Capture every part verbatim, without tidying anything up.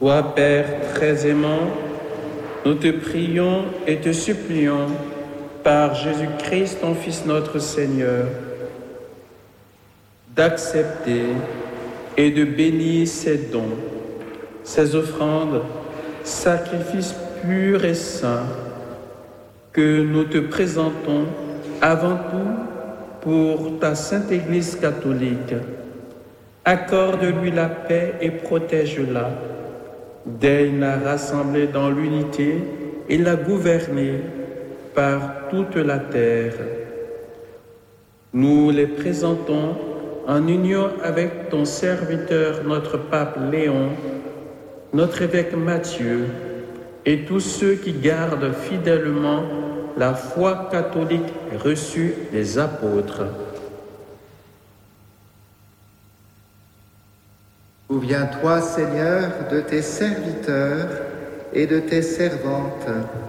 Toi, Père très aimant, nous te prions et te supplions par Jésus-Christ, ton Fils notre Seigneur, d'accepter et de bénir ces dons, ces offrandes, sacrifices purs et saints que nous te présentons avant tout pour ta Sainte Église catholique. Accorde-lui la paix et protège-la. Daigne la rassembler dans l'unité et la gouverner par toute la terre. Nous les présentons en union avec ton serviteur, notre pape Léon, notre évêque Matthieu et tous ceux qui gardent fidèlement la foi catholique reçue des apôtres. Souviens-toi, Seigneur, de tes serviteurs et de tes servantes,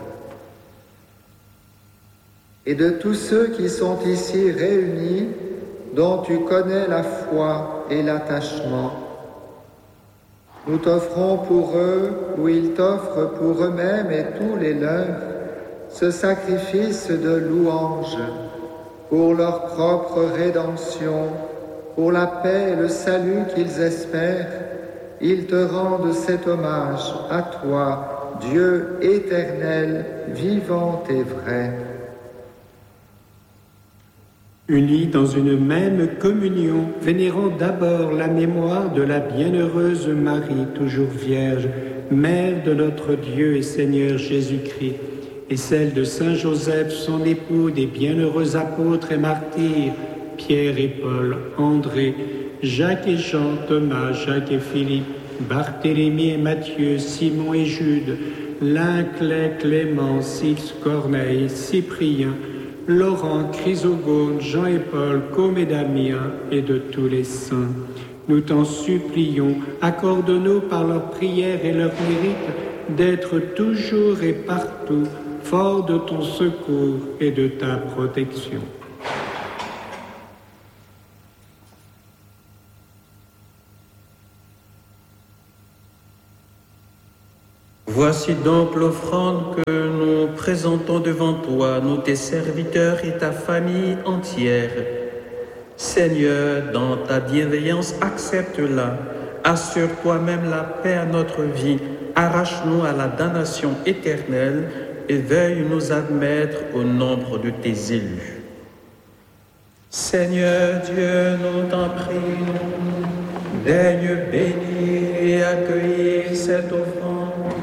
et de tous ceux qui sont ici réunis, dont tu connais la foi et l'attachement. Nous t'offrons pour eux, ou ils t'offrent pour eux-mêmes et tous les leurs, ce sacrifice de louange, pour leur propre rédemption, pour la paix et le salut qu'ils espèrent. Ils te rendent cet hommage à toi, Dieu éternel, vivant et vrai. Unis dans une même communion, vénérons d'abord la mémoire de la bienheureuse Marie, toujours vierge, mère de notre Dieu et Seigneur Jésus-Christ, et celle de Saint Joseph, son époux, des bienheureux apôtres et martyrs, Pierre et Paul, André, Jacques et Jean, Thomas, Jacques et Philippe, Barthélemy et Matthieu, Simon et Jude, Linclay, Clément, Six, Corneille, Cyprien, Laurent, Chrysogone, Jean et Paul, Côme et Damien, et de tous les saints. Nous t'en supplions, accorde-nous par leurs prières et leurs mérites d'être toujours et partout forts de ton secours et de ta protection. Voici donc l'offrande que nous présentons devant toi, nous tes serviteurs et ta famille entière. Seigneur, dans ta bienveillance, accepte-la. Assure toi-même la paix à notre vie. Arrache-nous à la damnation éternelle et veuille nous admettre au nombre de tes élus. Seigneur Dieu, nous t'en prions, daigne bénir et accueillir cette offrande